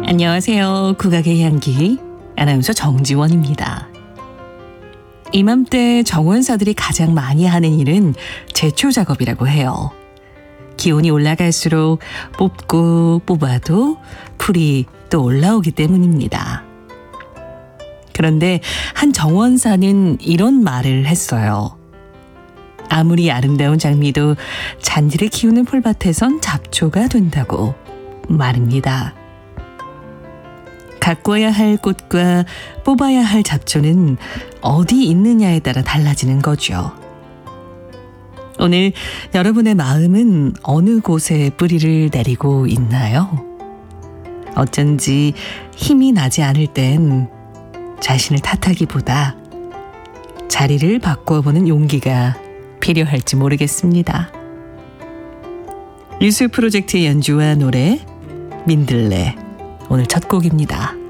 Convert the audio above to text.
안녕하세요. 국악의 향기 아나운서 정지원입니다. 이맘때 정원사들이 가장 많이 하는 일은 제초 작업이라고 해요. 기온이 올라갈수록 뽑고 뽑아도 풀이 또 올라오기 때문입니다. 그런데 한 정원사는 이런 말을 했어요. 아무리 아름다운 장미도 잔디를 키우는 풀밭에선 잡초가 된다고 말입니다. 가꿔야 할 꽃과 뽑아야 할 잡초는 어디 있느냐에 따라 달라지는 거죠. 오늘 여러분의 마음은 어느 곳에 뿌리를 내리고 있나요? 어쩐지 힘이 나지 않을 땐 자신을 탓하기보다 자리를 바꿔보는 용기가 필요할지 모르겠습니다. 뉴스 프로젝트의 연주와 노래 민들레 오늘 첫 곡입니다.